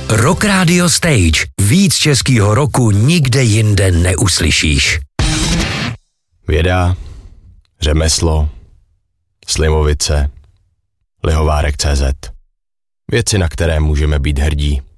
Rock Radio Stage. Víc českýho roku nikde jinde neuslyšíš. Věda, řemeslo, Slimovice, Lihovárek.cz. Věci, na které můžeme být hrdí.